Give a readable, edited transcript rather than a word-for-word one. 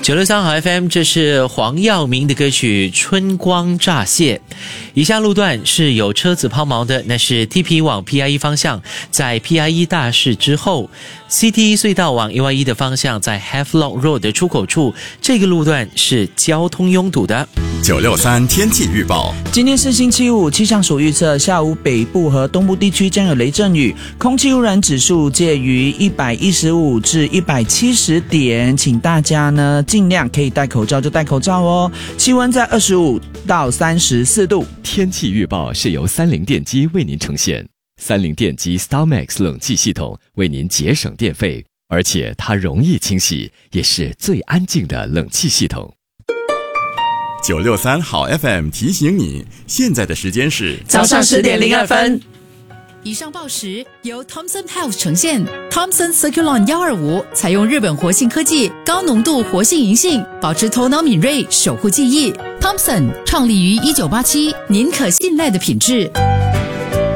963好 FM， 这是黄耀明的歌曲《春光乍泄》。以下路段是有车子抛锚的，那是 TP 往 PIE 方向，在 PIE 大市之后 CT 隧道往 AYE 的方向，在 Havelock Road 的出口处，这个路段是交通拥堵的。 963天气预报， 今天是星期五，气象署预测下午北部和东部地区将有雷阵雨，空气污染指数介于115至170点，请大家呢尽量可以戴口罩就戴口罩哦。气温在25到34度。 天气预报是由30电机为您呈现，30电机 StarMax 冷气系统为您节省电费，而且它容易清洗，也是最安静的冷气系统。 963好 FM 提醒你，现在的时间是早上10点02分。 以上报时由 Thomson Health 呈现。 Thomson Circulon 125采用日本活性科技，高浓度活性银杏，保持头脑敏锐，守护记忆。Thomson 创立于1987，您可信赖的品质。